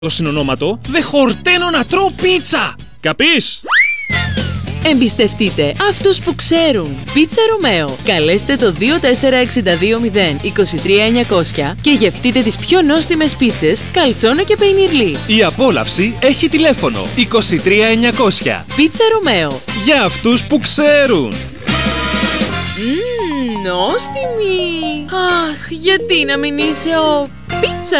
το συνονόματο, δεν χορταίνω να τρώω πίτσα! Καπείς? Εμπιστευτείτε αυτούς που ξέρουν. Πίτσα Ρωμαίο. Καλέστε το 24620 23900 και γευτείτε τις πιο νόστιμες πίτσες, καλτσόνα και πεϊνιρλί. Η απόλαυση έχει τηλέφωνο 23900. Πίτσα Ρωμαίο. Για αυτούς που ξέρουν. Νόστιμη. Αχ, γιατί να μην είσαι ο πίτσα